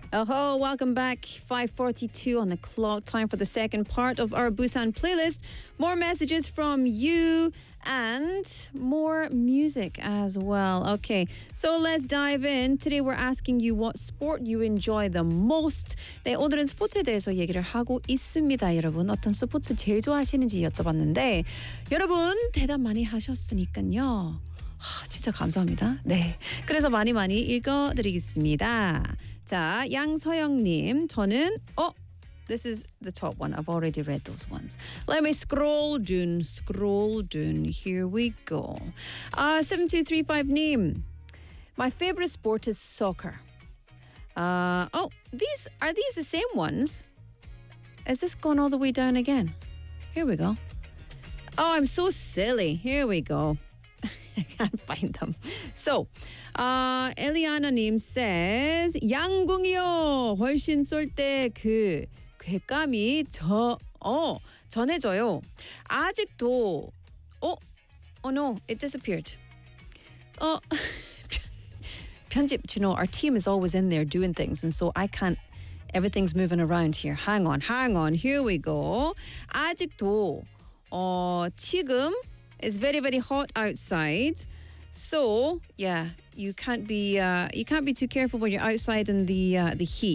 Oh, welcome back. 5:42 on the clock. Time for the second part of our Busan playlist. More messages from you and more music as well. Okay, so let's dive in. Today we're asking you what sport you enjoy the most. 네, 오늘은 스포츠에 대해서 얘기를 하고 있습니다. 여러분, 어떤 스포츠 제일 좋아하시는지 여쭤봤는데 여러분 대답 많이 하셨으니까요. 진짜 감사합니다. 네, 그래서 많이 읽어드리겠습니다. 자, 양서영님, 저는 this is the top one. I've already read those ones. Let me scroll down. Here we go. 7235님, my favorite sport is soccer. These are these the same ones? Is this gone all the way down again? Here we go. Oh, I'm so silly. Here we go. I can't find them. So, Eliana-님 says, 양궁이요. 훨씬 쏠 때 그 곶감이 전해져요. 아직도, oh no, it disappeared. 편집, you know, our team is always in there doing things, and so I can't, everything's moving around here. Hang on, here we go. 아직도, 지금, it's very, very hot outside. So, yeah, you can't be too careful when you're outside in the heat.